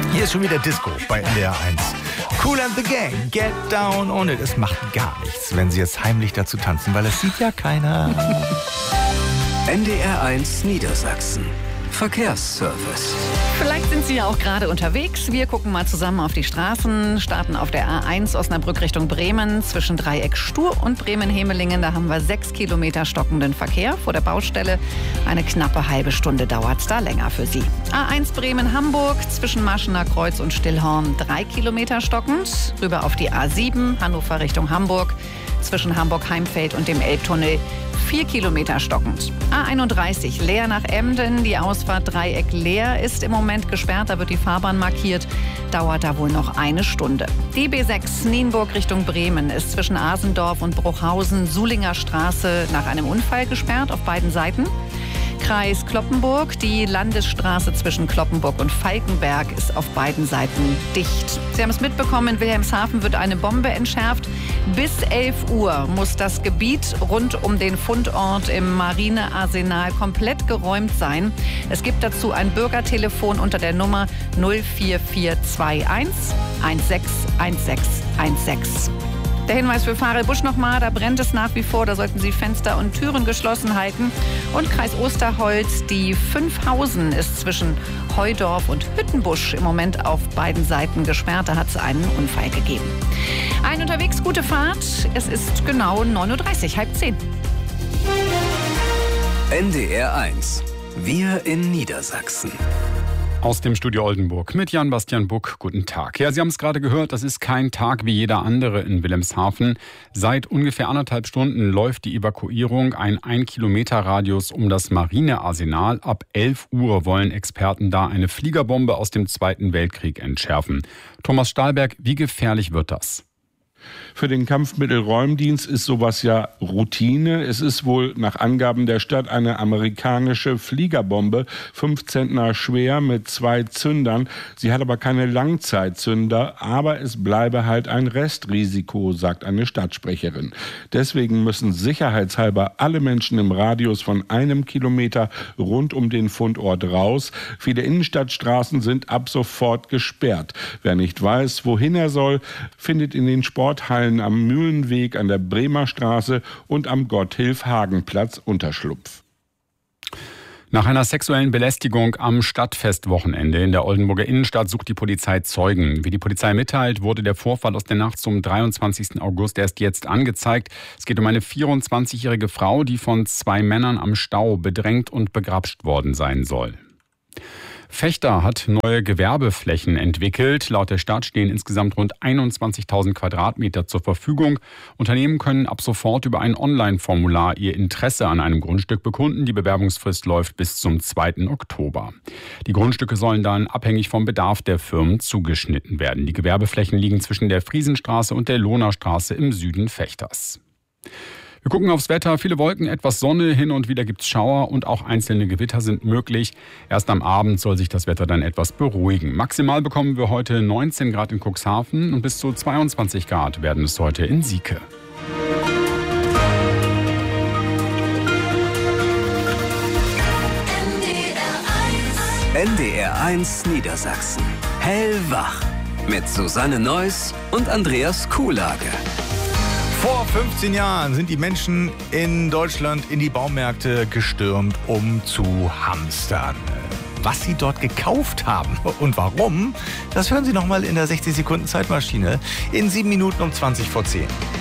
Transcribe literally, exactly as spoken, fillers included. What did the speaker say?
Hier ist schon wieder Disco bei N D R eins. Kool and the Gang, get down on it. Es macht gar nichts, wenn Sie jetzt heimlich dazu tanzen, weil es sieht ja keiner. N D R eins Niedersachsen. Verkehrsservice. Vielleicht sind Sie ja auch gerade unterwegs. Wir gucken mal zusammen auf die Straßen, starten auf der A eins Osnabrück Richtung Bremen zwischen Dreieck Stur und Bremen-Hemelingen. Da haben wir sechs Kilometer stockenden Verkehr vor der Baustelle. Eine knappe halbe Stunde dauert es da länger für Sie. A eins Bremen-Hamburg zwischen Maschener Kreuz und Stillhorn drei Kilometer stockend. Rüber auf die A sieben Hannover Richtung Hamburg zwischen Hamburg-Heimfeld und dem Elbtunnel vier Kilometer stockend. A einunddreißig Leer nach Emden. Die Ausfahrt Dreieck Leer ist im Moment gesperrt. Da wird die Fahrbahn markiert. Dauert da wohl noch eine Stunde. Die B sechs Nienburg Richtung Bremen ist zwischen Asendorf und Bruchhausen Sulinger Straße nach einem Unfall gesperrt auf beiden Seiten. Kreis Cloppenburg. Die Landesstraße zwischen Cloppenburg und Falkenberg ist auf beiden Seiten dicht. Sie haben es mitbekommen, in Wilhelmshaven wird eine Bombe entschärft. Bis elf Uhr muss das Gebiet rund um den Fundort im Marinearsenal komplett geräumt sein. Es gibt dazu ein Bürgertelefon unter der Nummer null vier vier zwei eins eins sechs eins sechs eins sechs. Der Hinweis für Farel Busch nochmal, da brennt es nach wie vor, da sollten Sie Fenster und Türen geschlossen halten. Und Kreis Osterholz, die Fünfhausen ist zwischen Heudorf und Hüttenbusch im Moment auf beiden Seiten gesperrt, da hat es einen Unfall gegeben. Ein unterwegs, gute Fahrt, es ist genau neun Uhr dreißig, halb zehn. N D R eins, wir in Niedersachsen. Aus dem Studio Oldenburg mit Jan-Bastian Buck. Guten Tag. Ja, Sie haben es gerade gehört, das ist kein Tag wie jeder andere in Wilhelmshaven. Seit ungefähr anderthalb Stunden läuft die Evakuierung, ein Ein-Kilometer-Radius um das Marinearsenal. Ab elf Uhr wollen Experten da eine Fliegerbombe aus dem Zweiten Weltkrieg entschärfen. Thomas Stahlberg, wie gefährlich wird das? Für den Kampfmittelräumdienst ist sowas ja Routine. Es ist wohl nach Angaben der Stadt eine amerikanische Fliegerbombe, fünf Zentner schwer mit zwei Zündern. Sie hat aber keine Langzeitzünder, aber es bleibe halt ein Restrisiko, sagt eine Stadtsprecherin. Deswegen müssen sicherheitshalber alle Menschen im Radius von einem Kilometer rund um den Fundort raus. Viele Innenstadtstraßen sind ab sofort gesperrt. Wer nicht weiß, wohin er soll, findet in den Sporthallen am Mühlenweg, an der Bremer Straße und am Gotthilf-Hagen-Platz Unterschlupf. Nach einer sexuellen Belästigung am Stadtfestwochenende in der Oldenburger Innenstadt sucht die Polizei Zeugen. Wie die Polizei mitteilt, wurde der Vorfall aus der Nacht zum dreiundzwanzigsten August erst jetzt angezeigt. Es geht um eine vierundzwanzigjährige Frau, die von zwei Männern am Stau bedrängt und begrapscht worden sein soll. Fechter hat neue Gewerbeflächen entwickelt. Laut der Stadt stehen insgesamt rund einundzwanzigtausend Quadratmeter zur Verfügung. Unternehmen können ab sofort über ein Online-Formular ihr Interesse an einem Grundstück bekunden. Die Bewerbungsfrist läuft bis zum zweiten Oktober. Die Grundstücke sollen dann abhängig vom Bedarf der Firmen zugeschnitten werden. Die Gewerbeflächen liegen zwischen der Friesenstraße und der Lohnerstraße im Süden Fechters. Wir gucken aufs Wetter. Viele Wolken, etwas Sonne, hin und wieder gibt's Schauer und auch einzelne Gewitter sind möglich. Erst am Abend soll sich das Wetter dann etwas beruhigen. Maximal bekommen wir heute neunzehn Grad in Cuxhaven und bis zu zweiundzwanzig Grad werden es heute in Sieke. N D R eins Niedersachsen. Hellwach. Mit Susanne Neuss und Andreas Kuhlage. Vor fünfzehn Jahren sind die Menschen in Deutschland in die Baumärkte gestürmt, um zu hamstern. Was sie dort gekauft haben und warum, das hören Sie noch mal in der sechzig Sekunden Zeitmaschine in sieben Minuten um zwanzig vor zehn.